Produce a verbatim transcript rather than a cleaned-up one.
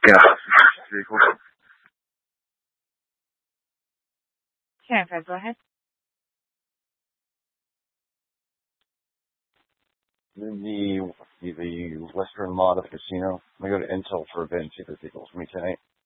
Yeah. Very cool. Jennifer, go ahead. The, the the Western lot of the casino. I'm gonna go to Intel for a bit and see if there's people for me tonight.